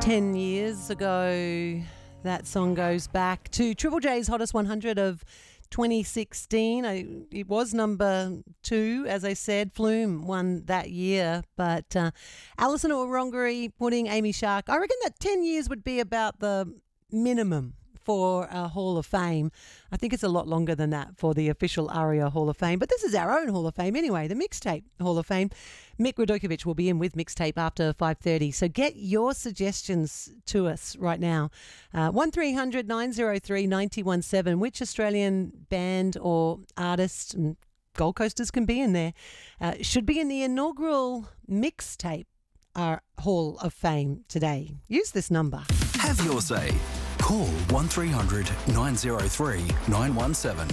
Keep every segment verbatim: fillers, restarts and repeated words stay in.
Ten years ago, that song goes back to Triple J's Hottest one hundred of twenty sixteen. I, it was number two, as I said. Flume won that year, but uh, Alison Orongery putting Amy Shark. I reckon that ten years would be about the minimum for a Hall of Fame. I think it's a lot longer than that for the official ARIA Hall of Fame, but this is our own Hall of Fame anyway, the Mixtape Hall of Fame. Mick Radokovic will be in with Mixtape after five thirty, so get your suggestions to us right now. Uh, one three hundred nine oh three nine one seven, which Australian band or artist, and Gold Coasters can be in there, uh, should be in the inaugural Mixtape uh, Hall of Fame today. Use this number. Have your say. Call one three hundred nine oh three nine one seven.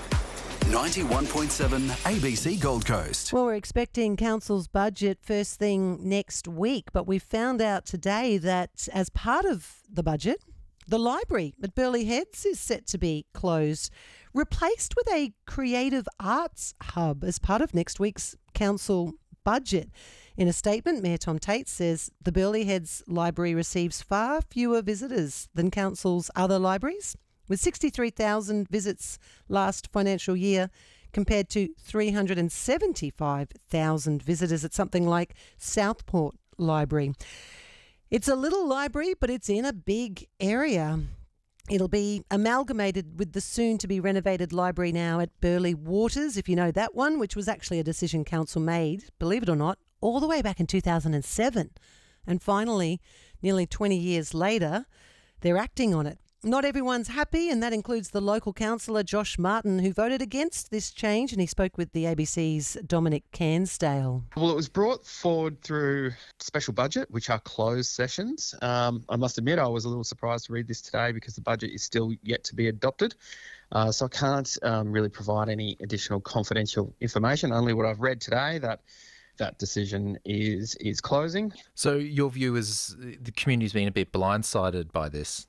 ninety-one point seven A B C Gold Coast. Well, we're expecting Council's budget first thing next week, but we found out today that as part of the budget, the library at Burleigh Heads is set to be closed, replaced with a creative arts hub as part of next week's Council budget. In a statement, Mayor Tom Tate says the Burleigh Heads Library receives far fewer visitors than Council's other libraries, with sixty-three thousand visits last financial year compared to three hundred seventy-five thousand visitors at something like Southport Library. It's a little library, but it's in a big area. It'll be amalgamated with the soon-to-be renovated library now at Burleigh Waters, if you know that one, which was actually a decision council made, believe it or not, all the way back in two thousand seven. And finally, nearly twenty years later, they're acting on it. Not everyone's happy, and that includes the local councillor, Josh Martin, who voted against this change, and he spoke with the A B C's Dominic Cansdale. Well, it was brought forward through special budget, which are closed sessions. Um, I must admit I was a little surprised to read this today because the budget is still yet to be adopted. Uh, so I can't um, really provide any additional confidential information, only what I've read today, that that decision is is closing. So your view is the community's been a bit blindsided by this?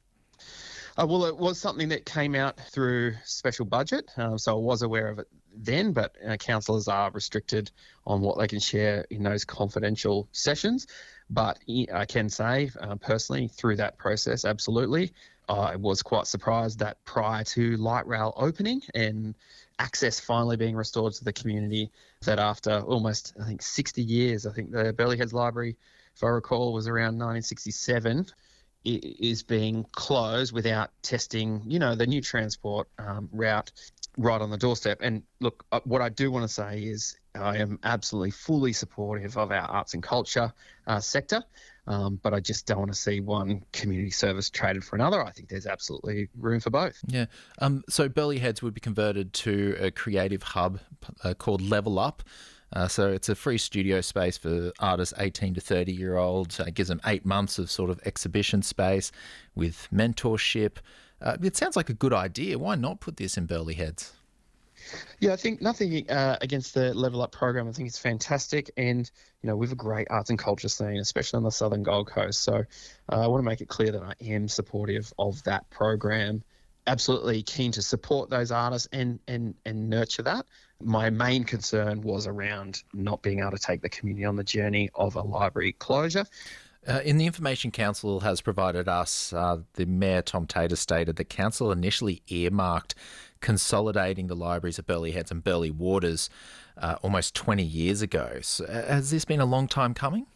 Uh, well, it was something that came out through special budget, um, so I was aware of it then, but uh, councillors are restricted on what they can share in those confidential sessions. But I can say, uh, personally, through that process, absolutely, I was quite surprised that prior to light rail opening and access finally being restored to the community, that after almost, I think, sixty years, I think the Burleigh Heads Library, if I recall, was around nineteen sixty-seven, is being closed without testing, you know, the new transport um, route right on the doorstep. And look, what I do want to say is I am absolutely fully supportive of our arts and culture uh, sector, um, but I just don't want to see one community service traded for another. I think there's absolutely room for both. Yeah. Um. So Burleigh Heads would be converted to a creative hub uh, called Level Up. Uh, so it's a free studio space for artists eighteen to thirty year olds. Uh, it gives them eight months of sort of exhibition space with mentorship. Uh, it sounds like a good idea. Why not put this in Burleigh Heads? Yeah, I think nothing uh, against the Level Up program. I think it's fantastic, and you know, we have a great arts and culture scene, especially on the southern Gold Coast. So uh, I want to make it clear that I am supportive of that program. Absolutely keen to support those artists and and and nurture that. My main concern was around not being able to take the community on the journey of a library closure. Uh, in the information Council has provided us, uh, the Mayor Tom Tate has stated that Council initially earmarked consolidating the libraries at Burleigh Heads and Burleigh Waters uh, almost twenty years ago. So, uh, has this been a long time coming?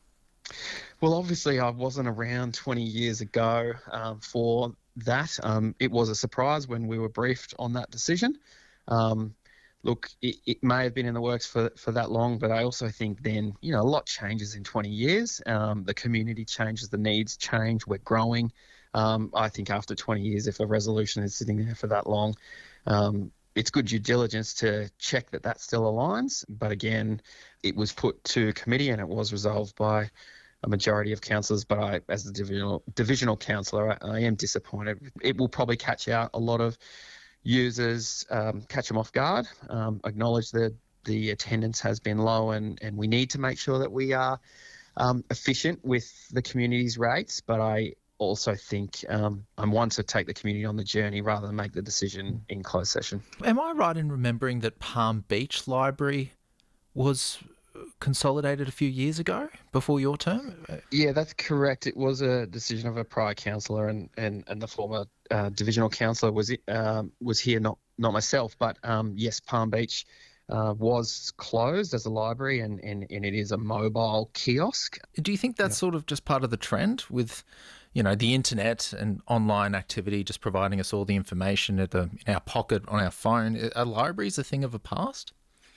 Well, obviously I wasn't around twenty years ago um, for that. Um, it was a surprise when we were briefed on that decision. Um, look, it, it may have been in the works for, for that long, but I also think then, you know, a lot changes in twenty years. Um, the community changes, the needs change, we're growing. Um, I think after twenty years, if a resolution is sitting there for that long, um, it's good due diligence to check that that still aligns. But again, it was put to committee and it was resolved by a majority of councillors, but I, as a divisional divisional councillor, I, I am disappointed. It will probably catch out a lot of users, um, catch them off guard, um, acknowledge that the attendance has been low, and, and we need to make sure that we are um, efficient with the community's rates. But I also think um, I'm one to take the community on the journey rather than make the decision in closed session. Am I right in remembering that Palm Beach Library was consolidated a few years ago before your term? Yeah, that's correct. It was a decision of a prior councillor, and, and, and the former uh, divisional councillor was um, was here, not not myself. But um, yes, Palm Beach uh, was closed as a library, and, and, and it is a mobile kiosk. Do you think that's yeah. sort of just part of the trend with, you know, the internet and online activity just providing us all the information at the, in our pocket on our phone? Are libraries a thing of the past?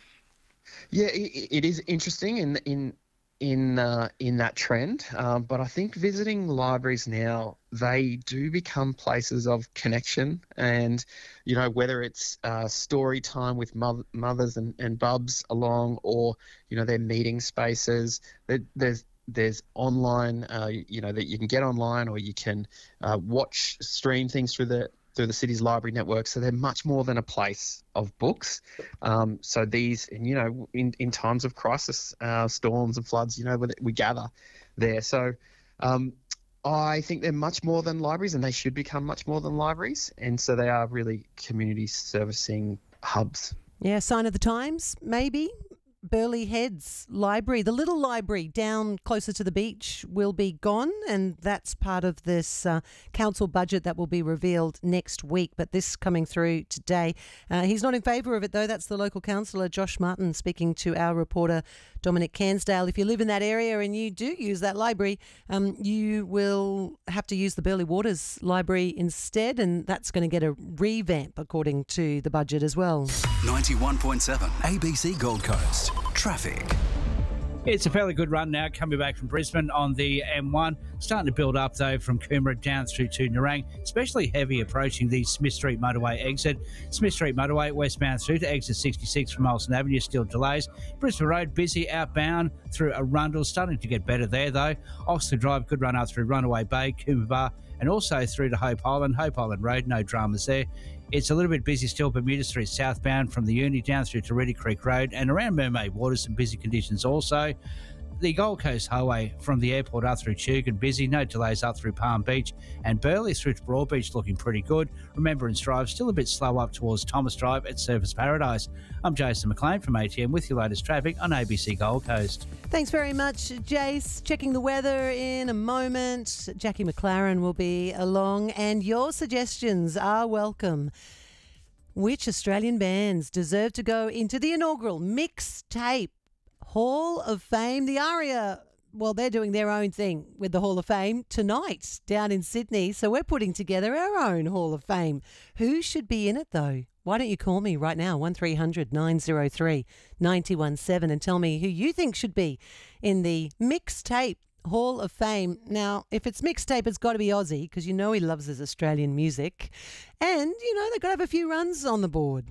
Yeah, it, it is interesting in in in uh, in that trend, um, but I think visiting libraries now, they do become places of connection, and you know, whether it's uh, story time with mother, mothers and, and bubs along, or you know, their meeting spaces. There, there's there's online, uh, you know, that you can get online, or you can uh, watch stream things through the through the city's library network. So they're much more than a place of books. Um, so these, and you know, in, in times of crisis, uh, storms and floods, you know, we gather there. So um, I think they're much more than libraries, and they should become much more than libraries. And so they are really community servicing hubs. Yeah, sign of the times, maybe. Burleigh Heads Library, the little library down closer to the beach, will be gone, and that's part of this uh, council budget that will be revealed next week, but this coming through today. Uh, he's not in favour of it, though. That's the local councillor, Josh Martin, speaking to our reporter, Dominic Cairnsdale. If you live in that area and you do use that library, um, you will have to use the Burleigh Waters Library instead, and that's going to get a revamp according to the budget as well. ninety-one point seven A B C Gold Coast. Traffic. It's a fairly good run now coming back from Brisbane on the M one. Starting to build up though from Coomera down through to Nerang, especially heavy approaching the Smith Street motorway exit. Smith Street motorway westbound through to exit sixty-six from Olsen Avenue, still delays. Brisbane Road busy outbound through Arundel, starting to get better there though. Oxley Drive, good run up through Runaway Bay, Coomera and also through to Hope Island. Hope Island Road, no dramas there. It's a little bit busy still, Bermuda Street southbound from the Uni down through to Reedy Creek Road, and around Mermaid Waters some busy conditions also. The Gold Coast Highway from the airport up through Tugun busy, no delays up through Palm Beach, and Burleigh through to Broadbeach looking pretty good. Remembrance Drive still a bit slow up towards Thomas Drive at Surfers Paradise. I'm Jason McLean from A T M with your latest traffic on A B C Gold Coast. Thanks very much, Jace. Checking the weather in a moment. Jackie McLaren will be along, and your suggestions are welcome. Which Australian bands deserve to go into the inaugural Mixtape Hall of Fame? The ARIA, well, they're doing their own thing with the Hall of Fame tonight down in Sydney, so we're putting together our own Hall of Fame. Who should be in it, though? Why don't you call me right now, one three hundred nine oh three nine one seven, and tell me who you think should be in the Mixtape Hall of Fame. Now, if it's mixtape, it's got to be Aussie, because you know he loves his Australian music. And, you know, they've got to have a few runs on the board.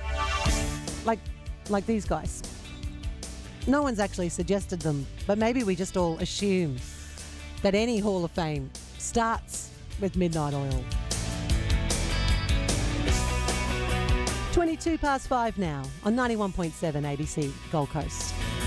Like, like these guys. No one's actually suggested them, but maybe we just all assume that any Hall of Fame starts with Midnight Oil. twenty-two past five now on ninety-one point seven A B C Gold Coast.